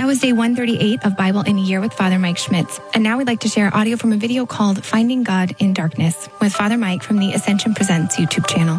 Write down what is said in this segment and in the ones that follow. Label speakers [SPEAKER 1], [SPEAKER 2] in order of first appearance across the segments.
[SPEAKER 1] That was day 138 of Bible in a Year with Father Mike Schmitz. And now we'd like to share audio from a video called Finding God in Darkness with Father Mike from the Ascension Presents YouTube channel.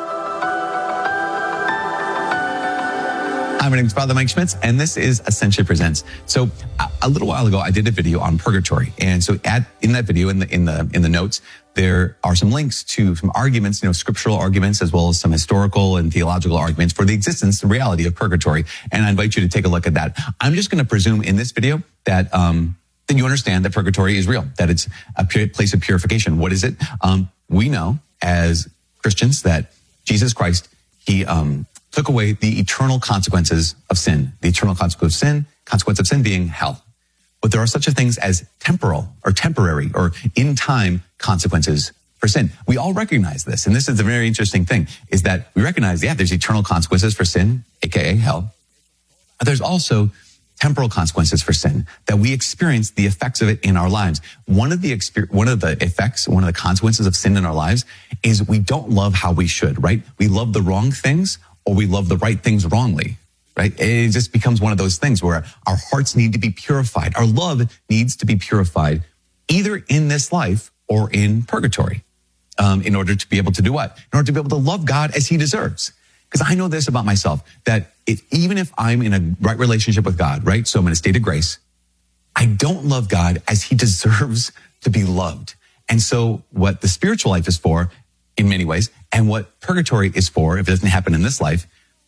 [SPEAKER 2] Hi, my name is Father Mike Schmitz, and this is Ascension Presents. So a little while ago, I did a video on purgatory. And so in that video, in the notes, there are some links to some arguments, scriptural arguments, as well as some historical and theological arguments for the existence, the reality of purgatory. And I invite you to take a look at that. I'm just going to presume in this video that you understand that purgatory is real, that it's a place of purification. What is it? We know as Christians that Jesus Christ, he took away the eternal consequences of sin. The eternal consequence of sin being hell. But there are such a things as temporal or temporary or in time consequences for sin. We all recognize this. And this is the very interesting thing, is that we recognize, there's eternal consequences for sin, aka hell. But there's also temporal consequences for sin, that we experience the effects of it in our lives. One of the consequences of sin in our lives is we don't love how we should, right? We love the wrong things, or we love the right things wrongly, right? It just becomes one of those things where our hearts need to be purified. Our love needs to be purified either in this life or in purgatory, in order to be able to do what? In order to be able to love God as he deserves. Because I know this about myself, that even if I'm in a right relationship with God, right? So I'm in a state of grace, I don't love God as he deserves to be loved. And so what the spiritual life is for, in many ways, and what purgatory is for, if it doesn't happen in this life,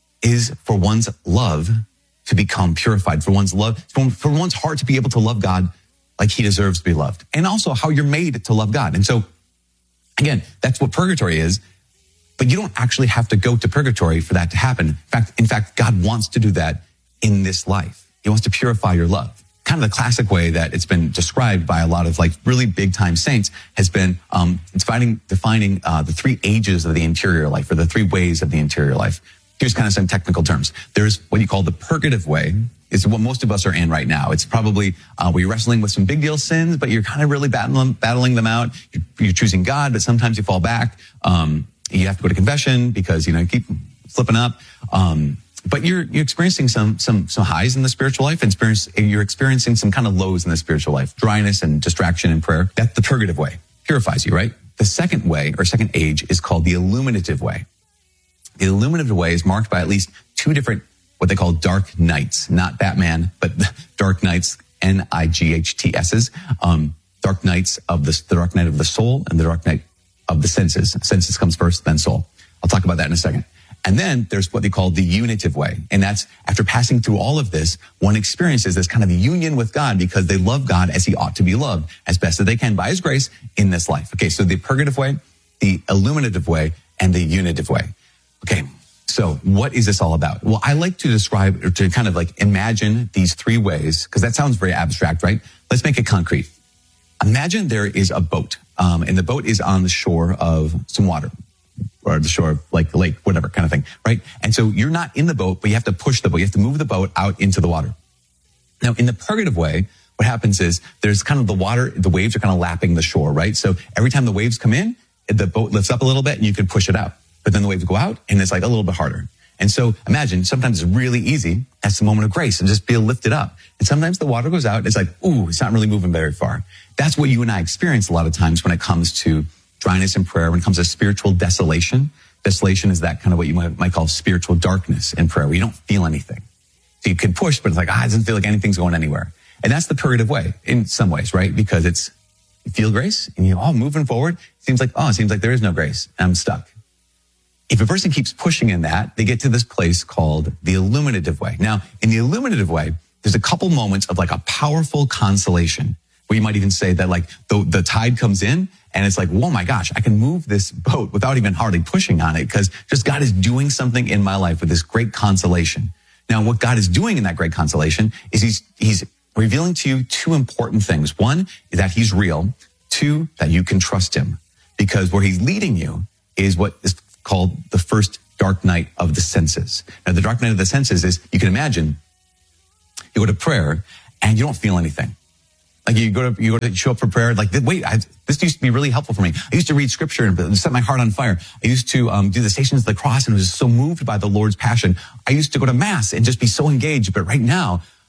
[SPEAKER 2] is for one's love to become purified, for one's heart to be able to love God like he deserves to be loved. And also how you're made to love God. And so, again, that's what purgatory is, but you don't actually have to go to purgatory for that to happen. In fact, God wants to do that in this life. He wants to purify your love. Kind of the classic way that it's been described by a lot of really big time saints has been defining the three ages of the interior life, or the three ways of the interior life. Here's kind of some technical terms. There's what you call the purgative way. It's what most of us are in right now. It's probably where you're wrestling with some big deal sins, but you're kind of really battling them out. You're choosing God, but sometimes you fall back. You have to go to confession because you keep slipping up. But you're experiencing some highs in the spiritual life, and you're experiencing some kind of lows in the spiritual life, dryness and distraction in prayer. That's the purgative way. Purifies you, right? The second way, or second age, is called the illuminative way. The illuminative way is marked by at least two different, what they call dark nights, not Batman, but dark nights, NIGHTSs, dark nights of the dark night of the soul and the dark night of the senses. Senses comes first, then soul. I'll talk about that in a second. And then there's what they call the unitive way. And that's after passing through all of this, one experiences this kind of union with God because they love God as he ought to be loved as best as they can by his grace in this life. Okay, so the purgative way, the illuminative way, and the unitive way. Okay, so what is this all about? Well, I like to describe, or to kind of imagine these three ways, because that sounds very abstract, right? Let's make it concrete. Imagine there is a boat, and the boat is on the shore of some water, or the shore of a lake, whatever kind of thing, right? And so you're not in the boat, but you have to push the boat. You have to move the boat out into the water. Now, in the purgative way, what happens is there's kind of the waves are kind of lapping the shore, right? So every time the waves come in, the boat lifts up a little bit and you can push it out. But then the waves go out and it's a little bit harder. And so imagine sometimes it's really easy. That's the moment of grace and just be lifted up. And sometimes the water goes out. It's it's not really moving very far. That's what you and I experience a lot of times when it comes to dryness in prayer, when it comes to spiritual desolation. Desolation is that kind of what you might call spiritual darkness in prayer, where you don't feel anything. So you can push, but it's it doesn't feel like anything's going anywhere. And that's the purgative way in some ways, right? Because you feel grace and you're moving forward. It seems like there is no grace. And I'm stuck. If a person keeps pushing in that, they get to this place called the illuminative way. Now, in the illuminative way, there's a couple moments of a powerful consolation, where you might even say that the tide comes in and it's oh my gosh, I can move this boat without even hardly pushing on it, because just God is doing something in my life with this great consolation. Now, what God is doing in that great consolation is he's revealing to you two important things. One is that he's real. Two, that you can trust him, because where he's leading you is what is called the first dark night of the senses. Now, the dark night of the senses is, you can imagine, you go to prayer and you don't feel anything. You show up for prayer, this used to be really helpful for me. I used to read scripture and set my heart on fire. I used to do the Stations of the Cross and was so moved by the Lord's passion. I used to go to mass and just be so engaged. But right now,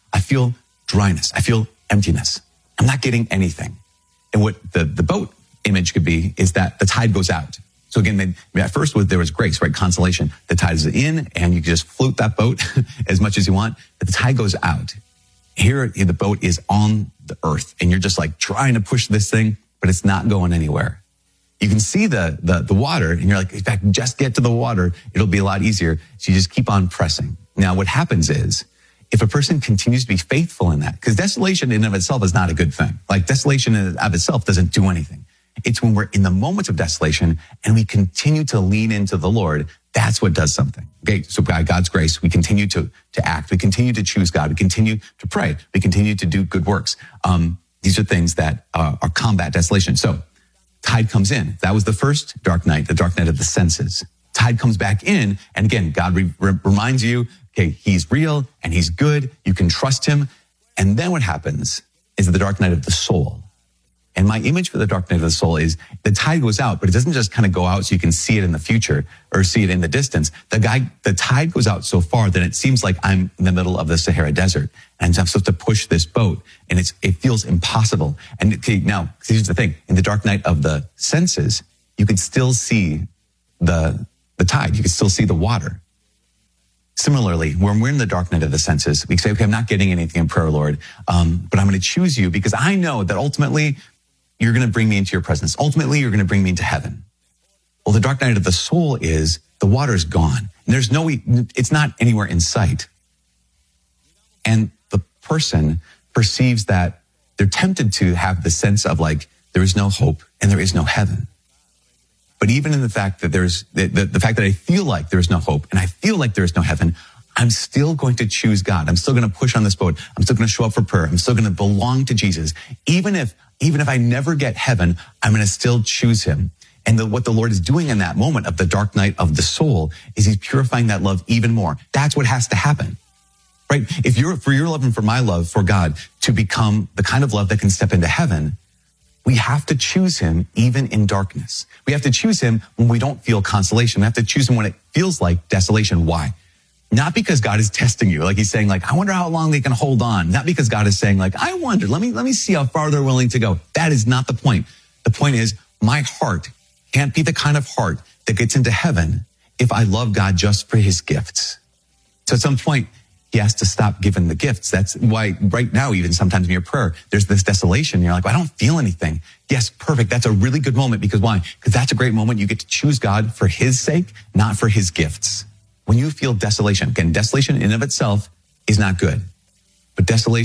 [SPEAKER 2] I feel dryness. I feel emptiness. I'm not getting anything. And what the boat image could be is that the tide goes out. So again, at first there was grace, right? Consolation. The tide is in and you can just float that boat as much as you want, but the tide goes out. Here, the boat is on the earth and you're just like trying to push this thing, but it's not going anywhere. You can see the water and you're like, if I can just get to the water, it'll be a lot easier. So you just keep on pressing. Now, what happens is if a person continues to be faithful in that, because desolation in and of itself is not a good thing. Like desolation in and of itself doesn't do anything. It's when we're in the moments of desolation and we continue to lean into the Lord, that's what does something. Okay, so by God's grace, we continue to act. We continue to choose God. We continue to pray. We continue to do good works. These are things that are combat desolation. So tide comes in. That was the first dark night, the dark night of the senses. Tide comes back in. And again, God reminds you, okay, he's real and he's good. You can trust him. And then what happens is the dark night of the soul. And my image for the dark night of the soul is the tide goes out, but it doesn't just kind of go out so you can see it in the future or see it in the distance. The tide goes out so far that it seems like I'm in the middle of the Sahara Desert and I'm supposed to push this boat and it feels impossible. And now, here's the thing. In the dark night of the senses, you can still see the tide. You can still see the water. Similarly, when we're in the dark night of the senses, we say, okay, I'm not getting anything in prayer, Lord, but I'm going to choose you because I know that ultimately you're going to bring me into your presence. Ultimately, you're going to bring me into heaven. Well, the dark night of the soul is the water's gone. And it's not anywhere in sight. And the person perceives that they're tempted to have the sense of like, there is no hope and there is no heaven. But even in the fact that there's the fact that I feel like there's no hope and I feel like there's no heaven, I'm still going to choose God. I'm still going to push on this boat. I'm still going to show up for prayer. I'm still going to belong to Jesus. Even if I never get heaven, I'm going to still choose him. And what the Lord is doing in that moment of the dark night of the soul is he's purifying that love even more. That's what has to happen, right? If for your love and for my love for God to become the kind of love that can step into heaven, we have to choose him even in darkness. We have to choose him when we don't feel consolation. We have to choose him when it feels like desolation. Why? Not because God is testing you. Like he's saying like, I wonder how long they can hold on. Not because God is saying like, I wonder, let me see how far they're willing to go. That is not the point. The point is my heart can't be the kind of heart that gets into heaven if I love God just for his gifts. So at some point, he has to stop giving the gifts. That's why right now, even sometimes in your prayer, there's this desolation. You're like, well, I don't feel anything. Yes, perfect. That's a really good moment because why? Because that's a great moment. You get to choose God for his sake, not for his gifts. When you feel desolation, again, desolation in and of itself is not good, but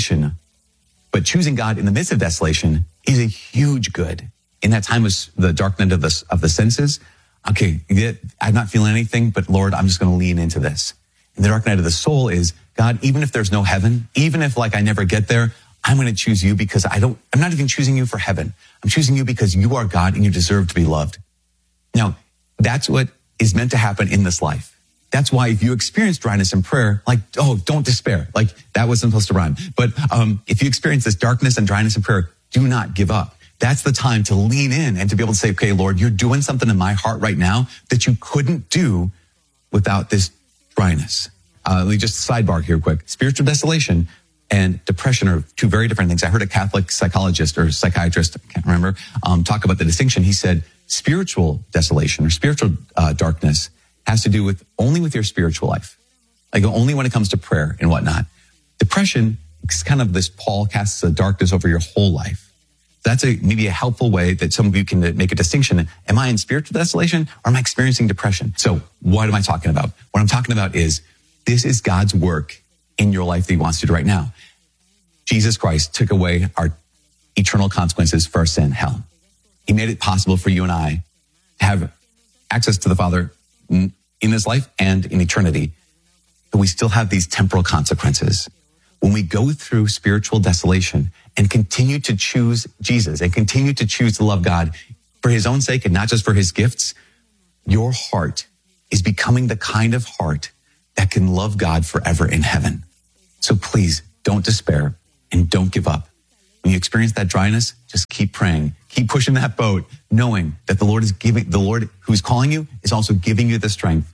[SPEAKER 2] choosing God in the midst of desolation is a huge good. In that time of the dark night of the senses, okay, I'm not feeling anything, but Lord, I'm just going to lean into this. And the dark night of the soul is, God, even if there's no heaven, even if like I never get there, I'm going to choose you because I'm not even choosing you for heaven. I'm choosing you because you are God and you deserve to be loved. Now, that's what is meant to happen in this life. That's why if you experience dryness in prayer, like, oh, don't despair. Like that wasn't supposed to rhyme. But if you experience this darkness and dryness in prayer, do not give up. That's the time to lean in and to be able to say, okay, Lord, you're doing something in my heart right now that you couldn't do without this dryness. Let me just sidebar here quick. Spiritual desolation and depression are two very different things. I heard a Catholic psychologist or psychiatrist, I can't remember, talk about the distinction. He said spiritual desolation or spiritual darkness has to do only with your spiritual life, like only when it comes to prayer and whatnot. Depression is kind of this pall casts a darkness over your whole life. That's maybe a helpful way that some of you can make a distinction. Am I in spiritual desolation or am I experiencing depression? So what am I talking about? What I'm talking about is this is God's work in your life that he wants to do right now. Jesus Christ took away our eternal consequences for our sin, hell. He made it possible for you and I to have access to the Father in this life and in eternity. But we still have these temporal consequences. When we go through spiritual desolation and continue to choose Jesus and continue to choose to love God for his own sake and not just for his gifts, your heart is becoming the kind of heart that can love God forever in heaven. So please don't despair and don't give up. When you experience that dryness, just keep praying, keep pushing that boat, knowing that the Lord who's calling you is also giving you the strength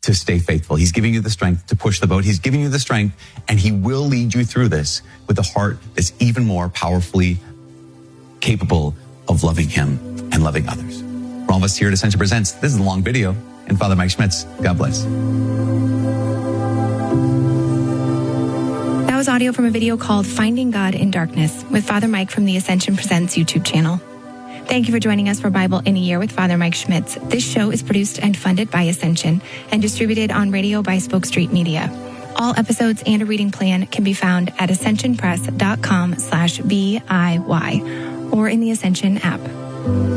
[SPEAKER 2] to stay faithful. He's giving you the strength to push the boat. He's giving you the strength, and he will lead you through this with a heart that's even more powerfully capable of loving him and loving others. For all of us here at Ascension Presents, this is a long video, and Father Mike Schmitz, God bless.
[SPEAKER 1] That was audio from a video called Finding God in Darkness with Father Mike from the Ascension Presents YouTube channel. Thank you for joining us for Bible in a Year with Father Mike Schmitz. This show is produced and funded by Ascension and distributed on radio by Spoke Street Media. All episodes and a reading plan can be found at ascensionpress.com/BIY or in the Ascension app.